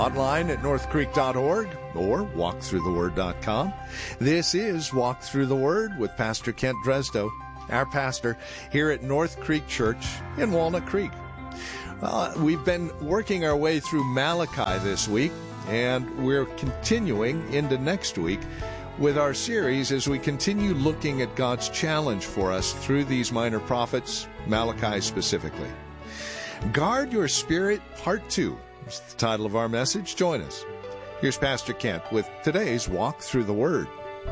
online at northcreek.org or walkthroughtheword.com. This is Walk Through the Word with Pastor Kent Dresdo, our pastor here at North Creek Church in Walnut Creek. We've been working our way through Malachi this week, and we're continuing into next week with our series as we continue looking at God's challenge for us through these minor prophets, Malachi specifically. Guard Your Spirit, Part 2 is the title of our message. Join us. Here's Pastor Kent with today's Walk Through the Word.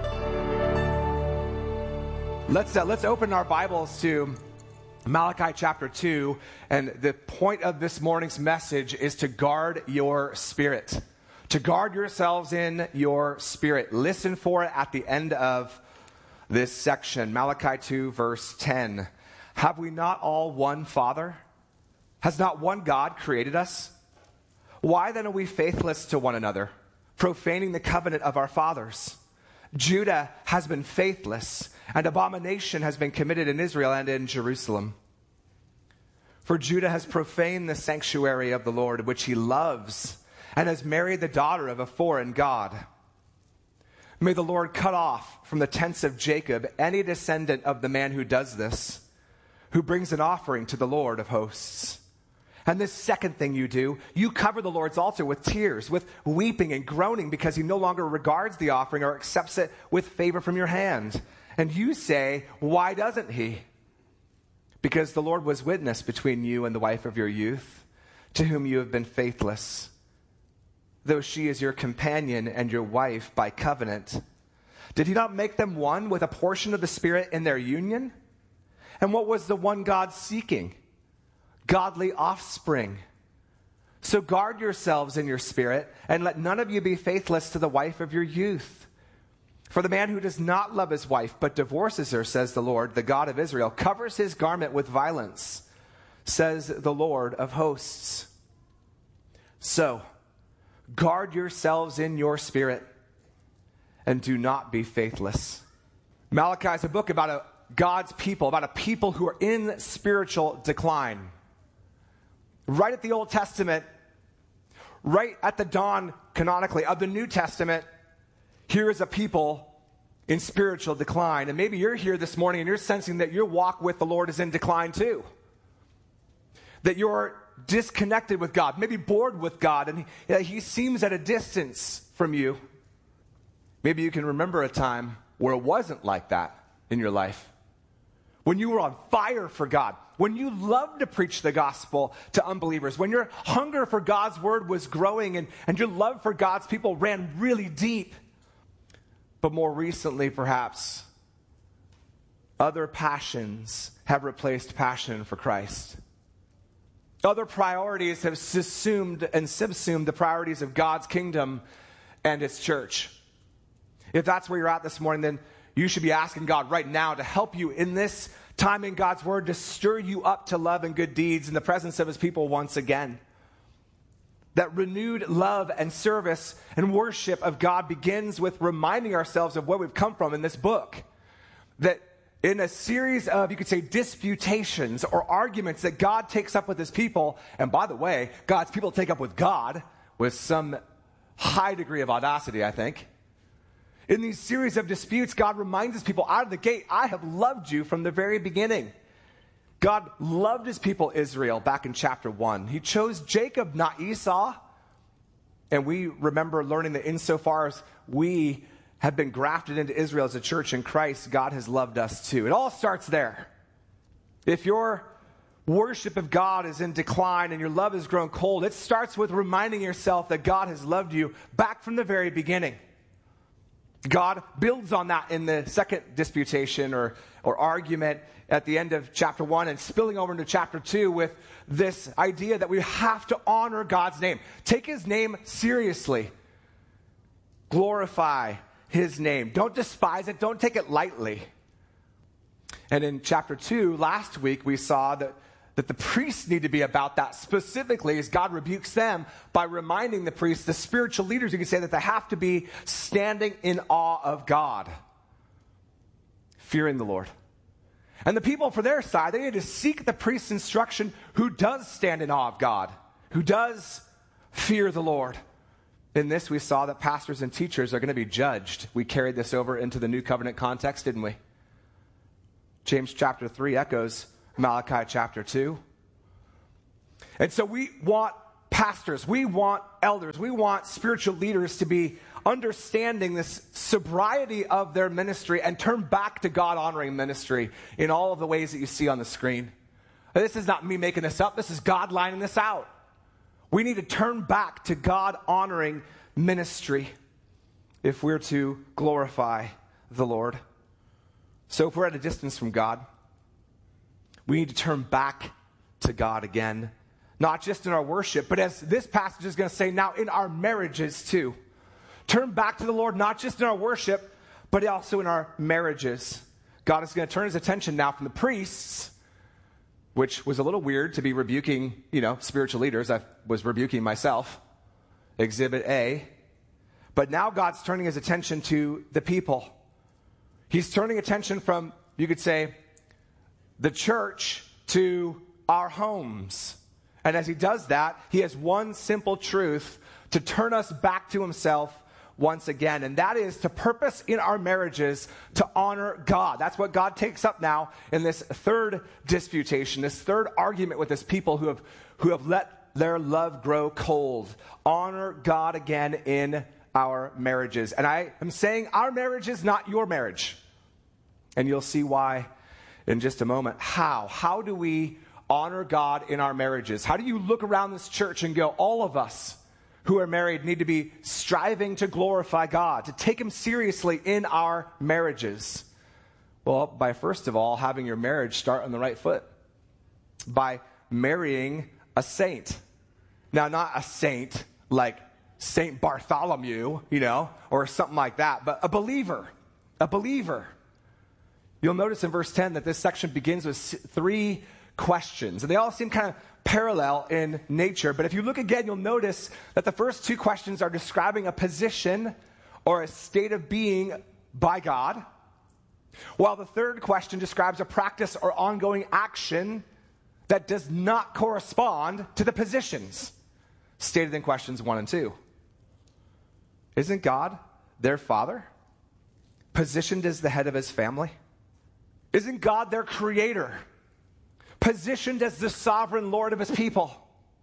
Let's open our Bibles to Malachi chapter 2, and the point of this morning's message is to guard your spirit. To guard yourselves in your spirit. Listen for it at the end of this section. Malachi 2, verse 10. Have we not all one Father? Has not one God created us? Why then are we faithless to one another, profaning the covenant of our fathers? Judah has been faithless, and abomination has been committed in Israel and in Jerusalem. For Judah has profaned the sanctuary of the Lord, which he loves, and has married the daughter of a foreign god. May the Lord cut off from the tents of Jacob any descendant of the man who does this, who brings an offering to the Lord of hosts. And this second thing you do, you cover the Lord's altar with tears, with weeping and groaning, because he no longer regards the offering or accepts it with favor from your hand. And you say, why doesn't he? Because the Lord was witness between you and the wife of your youth, to whom you have been faithless, though she is your companion and your wife by covenant. Did he not make them one with a portion of the Spirit in their union? And what was the one God seeking? Godly offspring. So guard yourselves in your spirit, and let none of you be faithless to the wife of your youth. For the man who does not love his wife, but divorces her, says the Lord, the God of Israel, covers his garment with violence, says the Lord of hosts. So, guard yourselves in your spirit, and do not be faithless. Malachi is a book about God's people, about a people who are in spiritual decline. Right at the Old Testament, right at the dawn, canonically, of the New Testament, here is a people in spiritual decline. And maybe you're here this morning and you're sensing that your walk with the Lord is in decline too. That you're disconnected with God, maybe bored with God, and he seems at a distance from you. Maybe you can remember a time where it wasn't like that in your life. When you were on fire for God, when you loved to preach the gospel to unbelievers, when your hunger for God's word was growing and your love for God's people ran really deep. But more recently, perhaps, other passions have replaced passion for Christ. Other priorities have subsumed the priorities of God's kingdom and his church. If that's where you're at this morning, then you should be asking God right now to help you in this time in God's word, to stir you up to love and good deeds in the presence of his people once again. That renewed love and service and worship of God begins with reminding ourselves of where we've come from in this book. That in a series of, you could say, disputations or arguments that God takes up with his people, and by the way, God's people take up with God with some high degree of audacity, I think. In these series of disputes, God reminds his people out of the gate, I have loved you from the very beginning. God loved his people Israel back in chapter 1. He chose Jacob, not Esau. And we remember learning that insofar as we have been grafted into Israel as a church in Christ, God has loved us too. It all starts there. If your worship of God is in decline and your love has grown cold, it starts with reminding yourself that God has loved you back from the very beginning. God builds on that in the second disputation or argument at the end of chapter 1 and spilling over into chapter 2 with this idea that we have to honor God's name. Take his name seriously. Glorify his name. Don't despise it. Don't take it lightly. And in chapter 2, last week, we saw that the priests need to be about that specifically as God rebukes them by reminding the priests, the spiritual leaders, you can say, that they have to be standing in awe of God, fearing the Lord. And the people, for their side, they need to seek the priest's instruction who does stand in awe of God, who does fear the Lord, In this, we saw that pastors and teachers are going to be judged. We carried this over into the New Covenant context, didn't we? James chapter 3 echoes Malachi chapter 2. And so we want pastors, we want elders, we want spiritual leaders to be understanding this sobriety of their ministry and turn back to God-honoring ministry in all of the ways that you see on the screen. This is not me making this up. This is God lining this out. We need to turn back to God-honoring ministry if we're to glorify the Lord. So if we're at a distance from God, we need to turn back to God again, not just in our worship, but as this passage is going to say, now in our marriages too. Turn back to the Lord, not just in our worship, but also in our marriages. God is going to turn his attention now from the priests, which was a little weird to be rebuking, spiritual leaders. I was rebuking myself. Exhibit A. But now God's turning his attention to the people. He's turning attention from, you could say, the church to our homes. And as he does that, he has one simple truth to turn us back to himself once again, and that is to purpose in our marriages to honor God. That's what God takes up now in this third disputation, this third argument with his people who have let their love grow cold. Honor God again in our marriages. And I am saying our marriage is not your marriage. And you'll see why in just a moment. How do we honor God in our marriages? How do you look around this church and go, all of us who are married need to be striving to glorify God, to take him seriously in our marriages? Well, by first of all, having your marriage start on the right foot. By marrying a saint. Now, not a saint like Saint Bartholomew, or something like that, but a believer. A believer. You'll notice in verse 10 that this section begins with 3 questions, and they all seem kind of parallel in nature. But if you look again, you'll notice that the first 2 questions are describing a position or a state of being by God, while the third question describes a practice or ongoing action that does not correspond to the positions stated in questions 1 and 2. Isn't God their father, positioned as the head of his family? Isn't God their creator, positioned as the sovereign Lord of his people?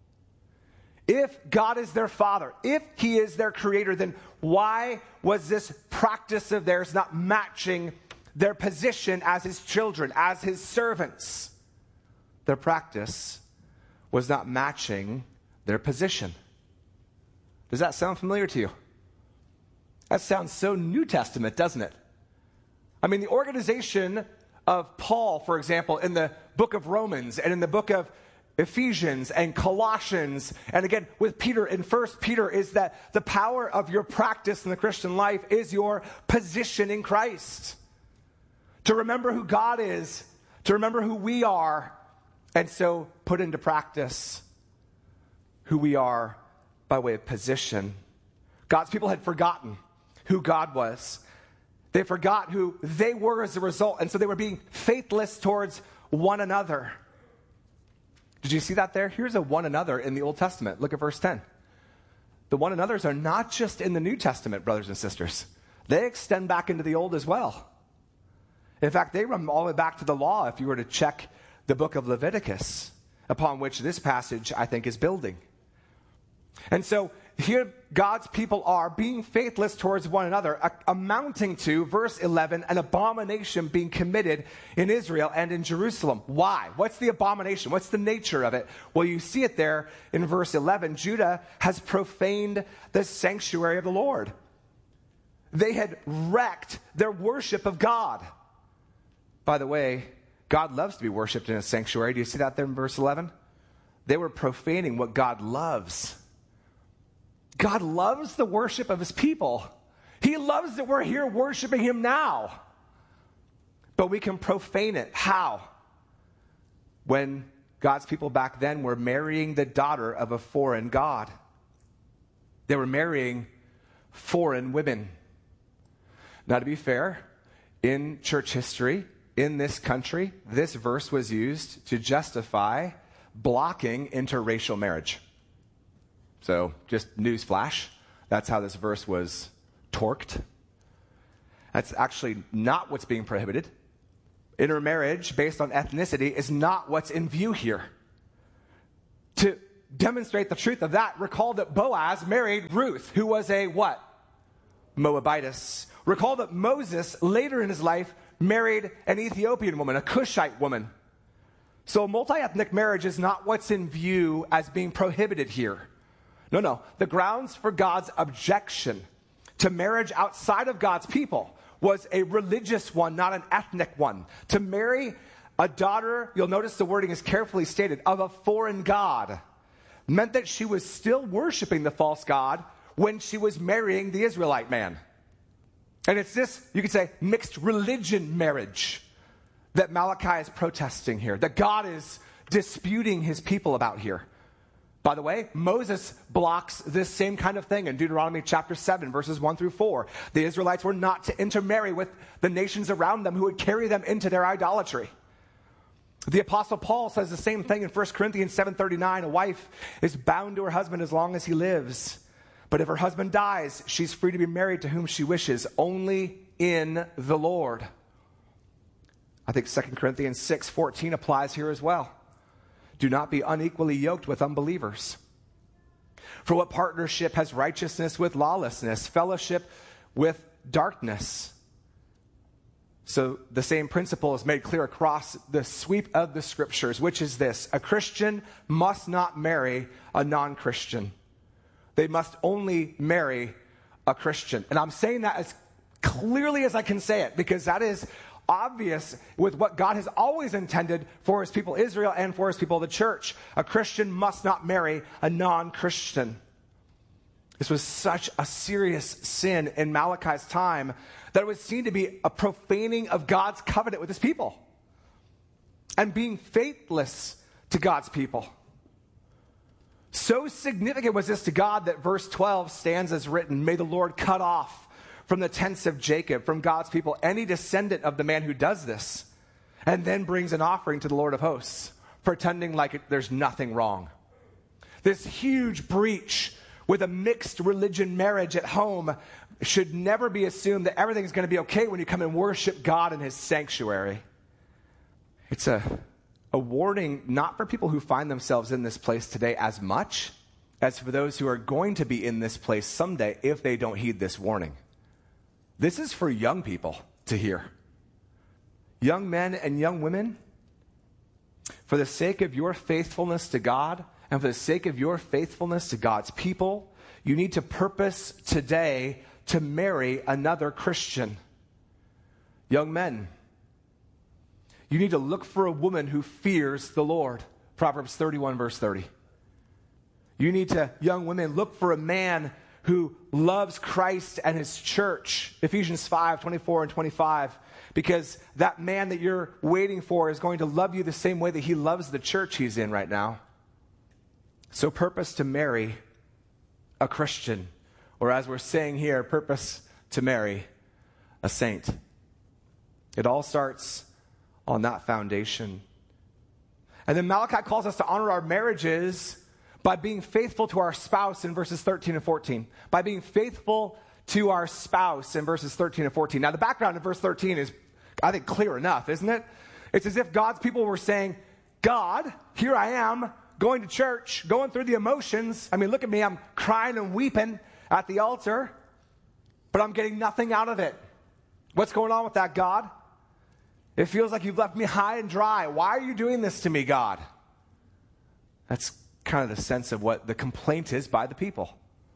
If God is their father, if he is their creator, then why was this practice of theirs not matching their position as his children, as his servants? Their practice was not matching their position. Does that sound familiar to you? That sounds so New Testament, doesn't it? I mean, the organization of Paul, for example, in the book of Romans and in the book of Ephesians and Colossians, and again with Peter in 1 Peter, is that the power of your practice in the Christian life is your position in Christ. To remember who God is, to remember who we are, and so put into practice who we are by way of position. God's people had forgotten who God was. They forgot who they were as a result, and so they were being faithless towards one another. Did you see that there? Here's a one another in the Old Testament. Look at verse 10. The one another's are not just in the New Testament, brothers and sisters. They extend back into the Old as well. In fact, they run all the way back to the law if you were to check the book of Leviticus, upon which this passage, I think, is building. And so here God's people are being faithless towards one another, amounting to, verse 11, an abomination being committed in Israel and in Jerusalem. Why? What's the abomination? What's the nature of it? Well, you see it there in verse 11. Judah has profaned the sanctuary of the Lord. They had wrecked their worship of God. By the way, God loves to be worshipped in a sanctuary. Do you see that there in verse 11? They were profaning what God loves. God loves the worship of his people. He loves that we're here worshiping him now. But we can profane it. How? When God's people back then were marrying the daughter of a foreign god. They were marrying foreign women. Now, to be fair, in church history, in this country, this verse was used to justify blocking interracial marriage. So, just newsflash, That's how this verse was torqued. That's actually not what's being prohibited. Intermarriage based on ethnicity is not what's in view here. To demonstrate the truth of that, recall that Boaz married Ruth, who was a what? Moabitess. Recall that Moses, later in his life, married an Ethiopian woman, a Cushite woman. So multi-ethnic marriage is not what's in view as being prohibited here. No. The grounds for God's objection to marriage outside of God's people was a religious one, not an ethnic one. To marry a daughter, you'll notice the wording is carefully stated, of a foreign god, meant that she was still worshiping the false god when she was marrying the Israelite man. And it's this, you could say, mixed religion marriage that Malachi is protesting here, that God is disputing his people about here. By the way, Moses blocks this same kind of thing in Deuteronomy chapter 7, verses 1 through 4. The Israelites were not to intermarry with the nations around them who would carry them into their idolatry. The Apostle Paul says the same thing in 1 Corinthians 7:39. A wife is bound to her husband as long as he lives. But if her husband dies, she's free to be married to whom she wishes, only in the Lord. I think 2 Corinthians 6:14 applies here as well. Do not be unequally yoked with unbelievers. For what partnership has righteousness with lawlessness, fellowship with darkness? So the same principle is made clear across the sweep of the scriptures, which is this: a Christian must not marry a non-Christian. They must only marry a Christian. And I'm saying that as clearly as I can say it, because that is obvious with what God has always intended for his people Israel and for his people the church. A Christian must not marry a non-Christian. This was such a serious sin in Malachi's time that it was seen to be a profaning of God's covenant with his people and being faithless to God's people. So significant was this to God that verse 12 stands as written, "May the Lord cut off from the tents of Jacob, from God's people, any descendant of the man who does this," and then brings an offering to the Lord of hosts, pretending like there's nothing wrong. This huge breach with a mixed religion marriage at home should never be assumed that everything's going to be okay when you come and worship God in his sanctuary. It's a warning not for people who find themselves in this place today as much as for those who are going to be in this place someday if they don't heed this warning. This is for young people to hear. Young men and young women, for the sake of your faithfulness to God and for the sake of your faithfulness to God's people, you need to purpose today to marry another Christian. Young men, you need to look for a woman who fears the Lord. Proverbs 31, verse 30. You need to, young women, look for a man who loves Christ and his church. Ephesians 5, 24 and 25. Because that man that you're waiting for is going to love you the same way that he loves the church he's in right now. So purpose to marry a Christian. Or as we're saying here, purpose to marry a saint. It all starts on that foundation. And then Malachi calls us to honor our marriages by being faithful to our spouse in verses 13 and 14. By being faithful to our spouse in verses 13 and 14. Now, the background in verse 13 is, I think, clear enough, isn't it? It's as if God's people were saying, God, here I am, going to church, going through the emotions. I mean, look at me, I'm crying and weeping at the altar, but I'm getting nothing out of it. What's going on with that, God? It feels like you've left me high and dry. Why are you doing this to me, God? That's kind of the sense of what the complaint is by the people.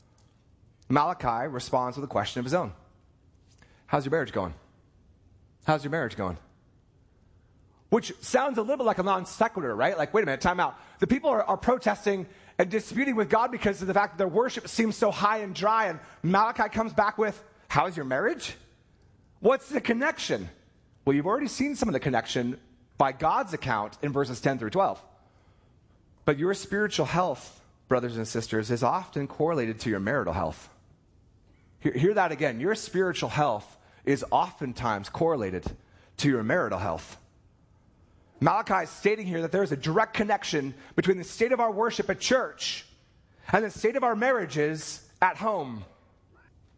Malachi responds with a question of his own. How's your marriage going? How's your marriage going? Which sounds a little bit like a non sequitur, right? Like, wait a minute, time out. The people are protesting and disputing with God because of the fact that their worship seems so high and dry. And Malachi comes back with, how's your marriage? What's the connection? Well, you've already seen some of the connection by God's account in verses 10 through 12. But your spiritual health, brothers and sisters, is often correlated to your marital health. Hear that again. Your spiritual health is oftentimes correlated to your marital health. Malachi is stating here that there is a direct connection between the state of our worship at church and the state of our marriages at home.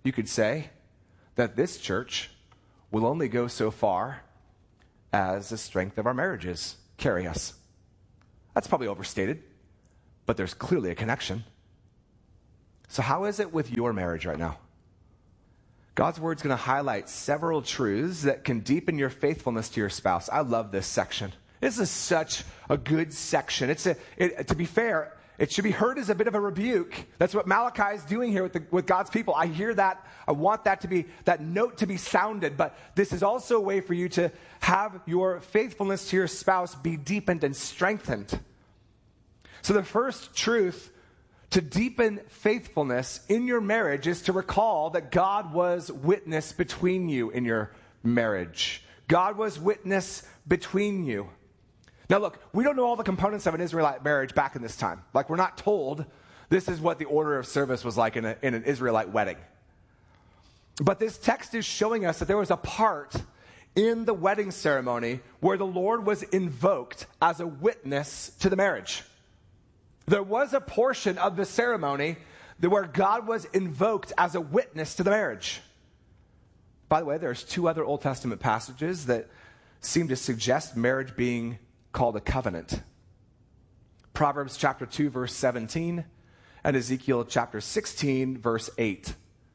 you could say that this church will only go so far as the strength of our marriages carry us. That's probably overstated, but there's clearly a connection. So how is it with your marriage right now? God's word's going to highlight several truths that can deepen your faithfulness to your spouse. I love this section. This is such a good section. To be fair, it should be heard as a bit of a rebuke. That's what Malachi is doing here with God's people. I hear that. I want that note to be sounded. But this is also a way for you to have your faithfulness to your spouse be deepened and strengthened. So the first truth to deepen faithfulness in your marriage is to recall that God was witness between you in your marriage. God was witness between you. Now look, we don't know all the components of an Israelite marriage back in this time. Like, we're not told this is what the order of service was like in an Israelite wedding. But this text is showing us that there was a part in the wedding ceremony where the Lord was invoked as a witness to the marriage. There was a portion of the ceremony where God was invoked as a witness to the marriage. By the way, there's 2 other Old Testament passages that seem to suggest marriage being called a covenant. Proverbs chapter 2, verse 17, and Ezekiel chapter 16, verse 8.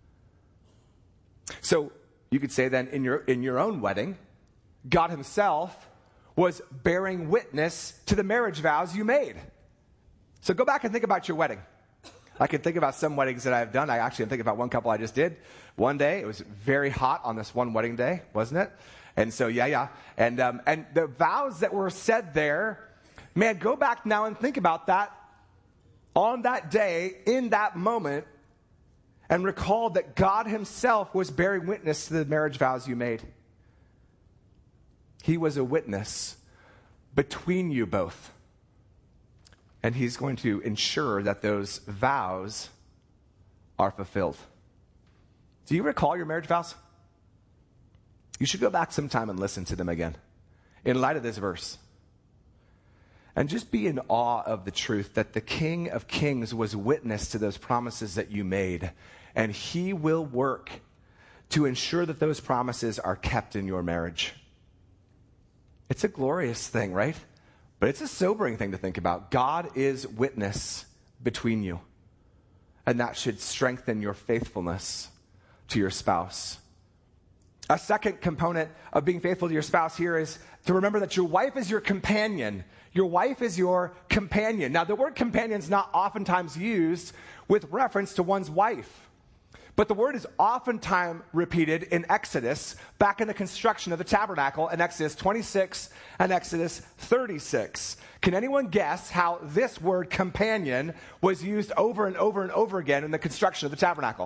So you could say then in your own wedding, God himself was bearing witness to the marriage vows you made. So go back and think about your wedding. I can think about some weddings that I've done. I actually think about one couple I just did. One day, it was very hot on this one wedding day, wasn't it? And so, yeah. And the vows that were said there, man, go back now and think about that on that day, in that moment, and recall that God himself was bearing witness to the marriage vows you made. He was a witness between you both. And he's going to ensure that those vows are fulfilled. Do you recall your marriage vows? You should go back sometime and listen to them again in light of this verse. And just be in awe of the truth that the King of Kings was witness to those promises that you made. And he will work to ensure that those promises are kept in your marriage. It's a glorious thing, right? But it's a sobering thing to think about. God is witness between you. And that should strengthen your faithfulness to your spouse. A second component of being faithful to your spouse here is to remember that your wife is your companion. Your wife is your companion. Now, the word companion is not oftentimes used with reference to one's wife. But the word is oftentimes repeated in Exodus, back in the construction of the tabernacle in Exodus 26 and Exodus 36. Can anyone guess how this word companion was used over and over and over again in the construction of the tabernacle?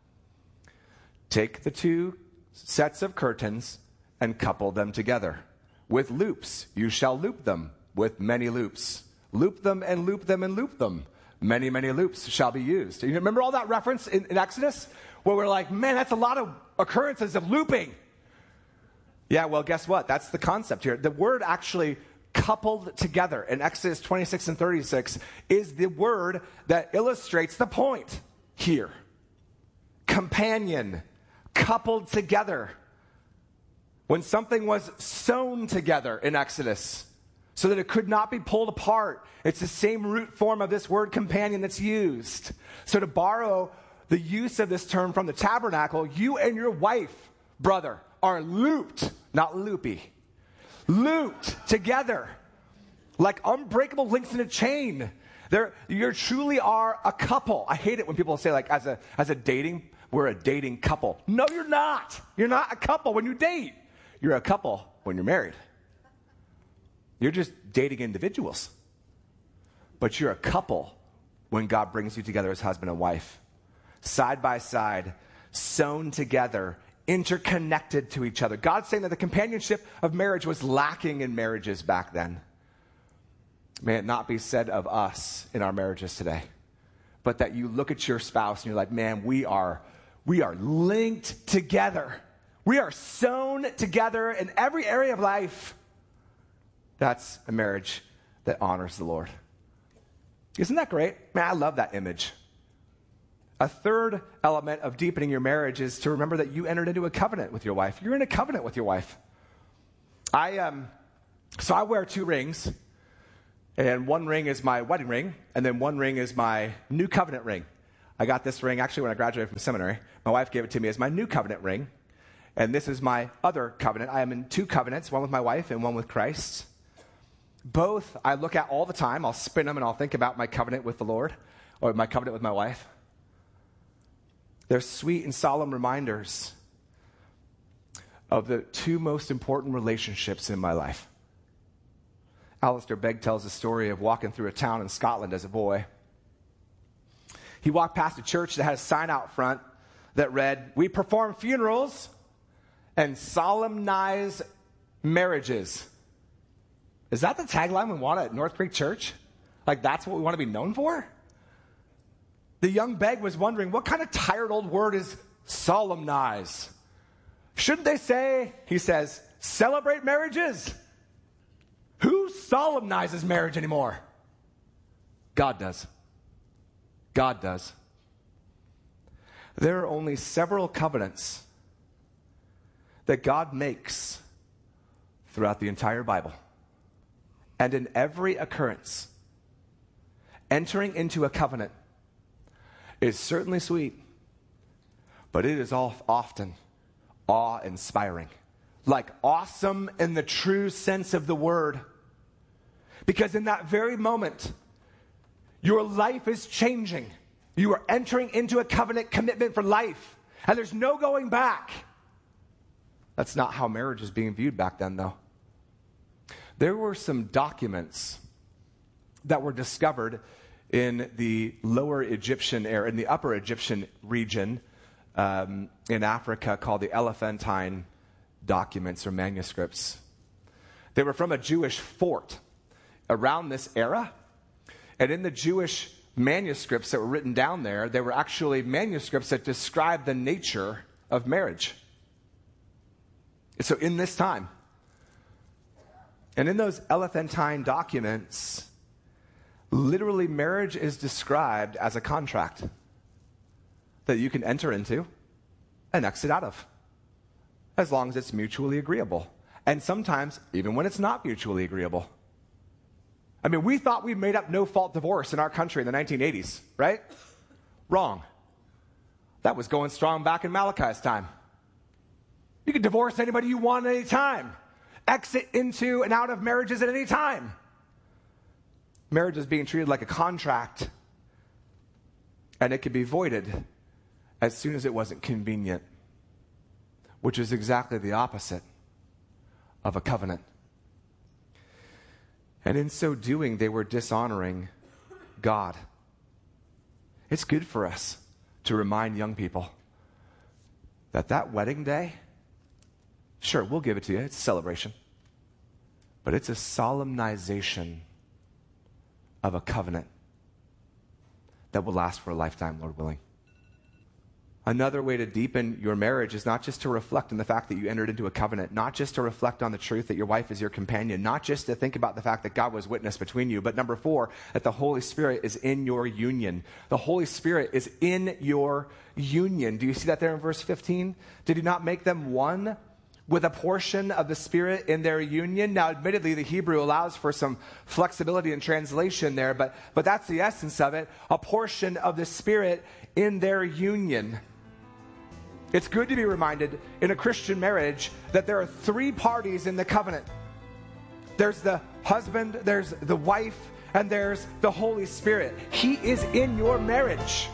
Take the 2 sets of curtains and couple them together. With loops, you shall loop them with many loops. Loop them and loop them and loop them. Many, many loops shall be used. You remember all that reference in Exodus? Where we're like, man, that's a lot of occurrences of looping. Yeah, well, guess what? That's the concept here. The word actually coupled together in Exodus 26 and 36 is the word that illustrates the point here. Companion, coupled together. When something was sewn together in Exodus, so that it could not be pulled apart. It's the same root form of this word companion that's used. So to borrow the use of this term from the tabernacle, you and your wife, brother, are looped, not loopy, looped together like unbreakable links in a chain. You truly are a couple. I hate it when people say, like, as a dating, we're a dating couple. No, you're not. You're not a couple when you date. You're a couple when you're married. You're just dating individuals. But you're a couple when God brings you together as husband and wife. Side by side, sewn together, interconnected to each other. God's saying that the companionship of marriage was lacking in marriages back then. May it not be said of us in our marriages today. But that you look at your spouse and you're like, man, we are linked together. We are sewn together in every area of life. That's a marriage that honors the Lord. Isn't that great? Man, I love that image. A third element of deepening your marriage is to remember that you entered into a covenant with your wife. You're in a covenant with your wife. So I wear 2 rings, and one ring is my wedding ring, and then one ring is my new covenant ring. I got this ring actually when I graduated from seminary. My wife gave it to me as my new covenant ring, and this is my other covenant. I am in 2 covenants, one with my wife and one with Christ. Both I look at all the time. I'll spin them and I'll think about my covenant with the Lord or my covenant with my wife. They're sweet and solemn reminders of the 2 most important relationships in my life. Alistair Begg tells the story of walking through a town in Scotland as a boy. He walked past a church that had a sign out front that read, "We perform funerals and solemnize marriages." Is that the tagline we want at North Creek Church? Like, that's what we want to be known for? The young Begg was wondering, what kind of tired old word is solemnize? Shouldn't they say, he says, celebrate marriages? Who solemnizes marriage anymore? God does. God does. There are only several covenants that God makes throughout the entire Bible. And in every occurrence, entering into a covenant is certainly sweet, but it is often awe-inspiring. Like awesome in the true sense of the word. Because in that very moment, your life is changing. You are entering into a covenant commitment for life. And there's no going back. That's not how marriage is being viewed back then, though. There were some documents that were discovered in the lower Egyptian area, in the upper Egyptian region in Africa called the Elephantine documents or manuscripts. They were from a Jewish fort around this era. And in the Jewish manuscripts that were written down there, they were actually manuscripts that described the nature of marriage. So in this time, and in those Elephantine documents, literally marriage is described as a contract that you can enter into and exit out of, as long as it's mutually agreeable. And sometimes, even when it's not mutually agreeable. I mean, we thought we made up no-fault divorce in our country in the 1980s, right? Wrong. That was going strong back in Malachi's time. You could divorce anybody you want at any time. Exit into and out of marriages at any time. Marriage is being treated like a contract, and it could be voided as soon as it wasn't convenient, which is exactly the opposite of a covenant. And in so doing, they were dishonoring God. It's good for us to remind young people that wedding day, sure, we'll give it to you. It's a celebration. But it's a solemnization of a covenant that will last for a lifetime, Lord willing. Another way to deepen your marriage is not just to reflect on the fact that you entered into a covenant, not just to reflect on the truth that your wife is your companion, not just to think about the fact that God was witness between you, but number 4, that the Holy Spirit is in your union. The Holy Spirit is in your union. Do you see that there in verse 15? Did he not make them one with a portion of the Spirit in their union? Now, admittedly, the Hebrew allows for some flexibility in translation there, but that's the essence of it. A portion of the Spirit in their union. It's good to be reminded in a Christian marriage that there are 3 parties in the covenant. There's the husband, there's the wife, and there's the Holy Spirit. He is in your marriage.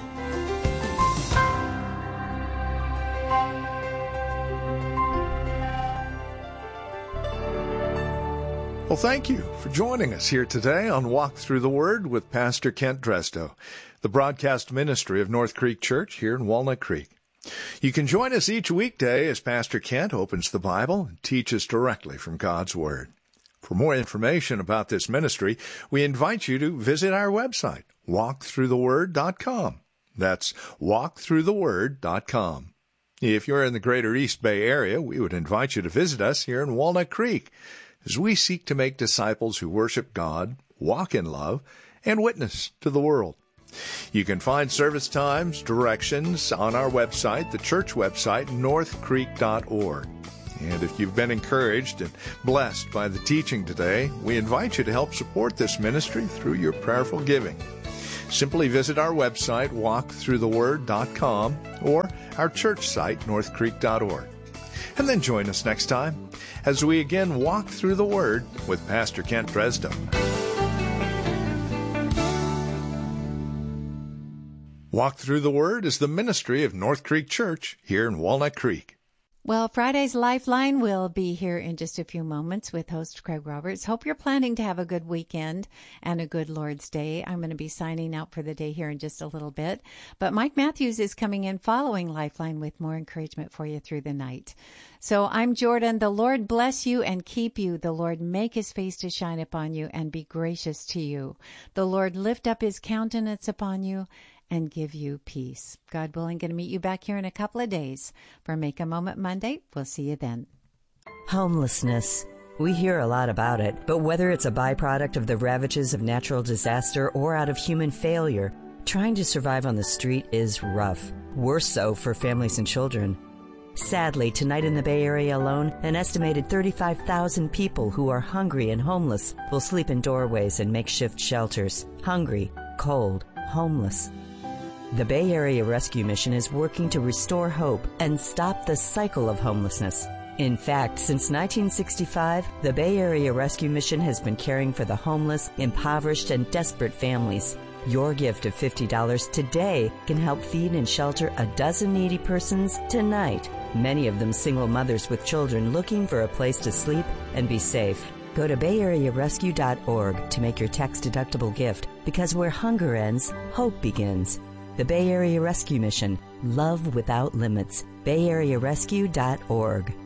Well, thank you for joining us here today on Walk Through the Word with Pastor Kent Dresdo, the broadcast ministry of North Creek Church here in Walnut Creek. You can join us each weekday as Pastor Kent opens the Bible and teaches directly from God's Word. For more information about this ministry, we invite you to visit our website, walkthroughtheword.com. That's walkthroughtheword.com. If you're in the greater East Bay area, we would invite you to visit us here in Walnut Creek as we seek to make disciples who worship God, walk in love, and witness to the world. You can find service times, directions on our website, the church website, northcreek.org. And if you've been encouraged and blessed by the teaching today, we invite you to help support this ministry through your prayerful giving. Simply visit our website, walkthroughtheword.com, or our church site, northcreek.org. And then join us next time as we again walk through the Word with Pastor Kent Drezdo. Walk Through the Word is the ministry of North Creek Church here in Walnut Creek. Well, Friday's Lifeline will be here in just a few moments with host Craig Roberts. Hope you're planning to have a good weekend and a good Lord's Day. I'm going to be signing out for the day here in just a little bit. But Mike Matthews is coming in following Lifeline with more encouragement for you through the night. So I'm Jordan. The Lord bless you and keep you. The Lord make his face to shine upon you and be gracious to you. The Lord lift up his countenance upon you and give you peace. God willing, going to meet you back here in a couple of days for Make a Moment Monday. We'll see you then. Homelessness. We hear a lot about it, but whether it's a byproduct of the ravages of natural disaster or out of human failure, trying to survive on the street is rough. Worse so for families and children. Sadly, tonight in the Bay Area alone, an estimated 35,000 people who are hungry and homeless will sleep in doorways and makeshift shelters. Hungry, cold, homeless. The Bay Area Rescue Mission is working to restore hope and stop the cycle of homelessness. In fact, since 1965, the Bay Area Rescue Mission has been caring for the homeless, impoverished, and desperate families. Your gift of $50 today can help feed and shelter a dozen needy persons tonight, many of them single mothers with children looking for a place to sleep and be safe. Go to BayAreaRescue.org to make your tax-deductible gift, because where hunger ends, hope begins. The Bay Area Rescue Mission. Love without limits. BayAreaRescue.org.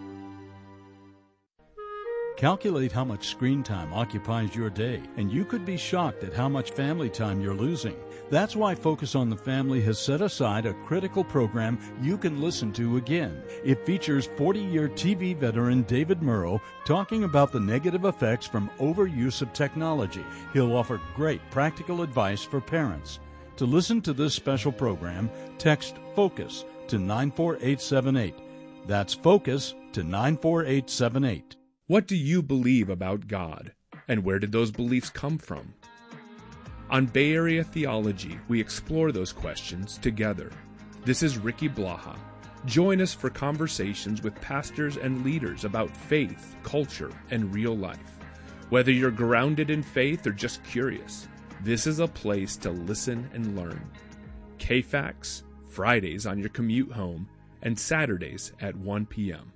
Calculate how much screen time occupies your day, and you could be shocked at how much family time you're losing. That's why Focus on the Family has set aside a critical program you can listen to again. It features 40-year TV veteran David Murrow talking about the negative effects from overuse of technology. He'll offer great practical advice for parents. To listen to this special program, text FOCUS to 94878. That's FOCUS to 94878. What do you believe about God, and where did those beliefs come from? On Bay Area Theology, we explore those questions together. This is Ricky Blaha. Join us for conversations with pastors and leaders about faith, culture, and real life. Whether you're grounded in faith or just curious, this is a place to listen and learn. KFAX, Fridays on your commute home, and Saturdays at 1 p.m.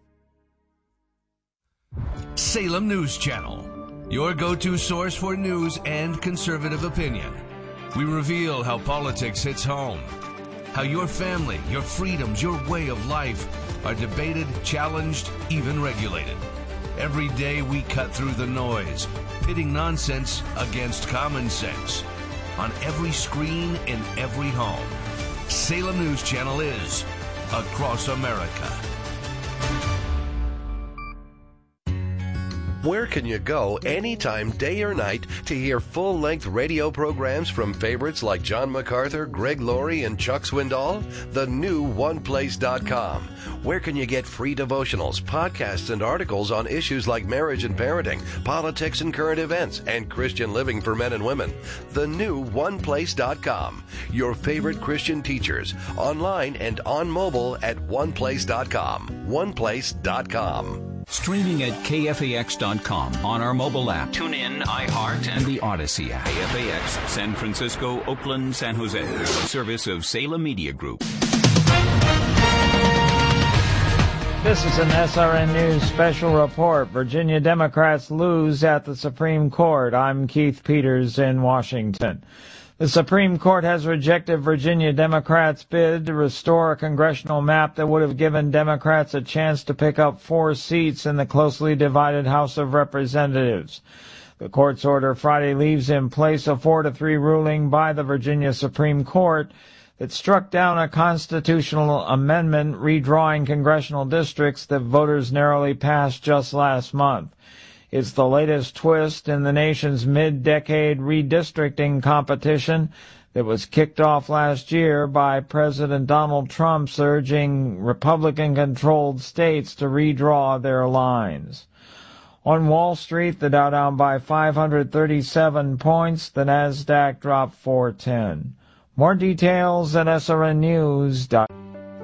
Salem News Channel, your go-to source for news and conservative opinion. We reveal how politics hits home, how your family, your freedoms, your way of life are debated, challenged, even regulated. Every day we cut through the noise, pitting nonsense against common sense. On every screen, in every home, Salem News Channel is across America. Where can you go anytime, day or night, to hear full-length radio programs from favorites like John MacArthur, Greg Laurie, and Chuck Swindoll? The new OnePlace.com. Where can you get free devotionals, podcasts, and articles on issues like marriage and parenting, politics and current events, and Christian living for men and women? The new OnePlace.com. Your favorite Christian teachers, online and on mobile at OnePlace.com. OnePlace.com. Streaming at KFAX.com on our mobile app. Tune in, iHeart, and the Odyssey app. KFAX, San Francisco, Oakland, San Jose. A service of Salem Media Group. This is an SRN News special report. Virginia Democrats lose at the Supreme Court. I'm Keith Peters in Washington. The Supreme Court has rejected Virginia Democrats' bid to restore a congressional map that would have given Democrats a chance to pick up 4 seats in the closely divided House of Representatives. The court's order Friday leaves in place a 4-3 ruling by the Virginia Supreme Court that struck down a constitutional amendment redrawing congressional districts that voters narrowly passed just last month. It's the latest twist in the nation's mid-decade redistricting competition that was kicked off last year by President Donald Trump urging Republican-controlled states to redraw their lines. On Wall Street, the Dow down by 537 points, the Nasdaq dropped 410. More details at srnnews.com.